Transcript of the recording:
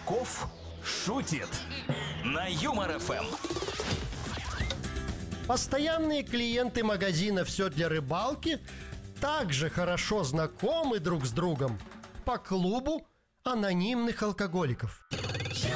Рыбаков шутит на Юмор ФМ. Постоянные клиенты магазина «Все для рыбалки» также хорошо знакомы друг с другом по клубу анонимных алкоголиков.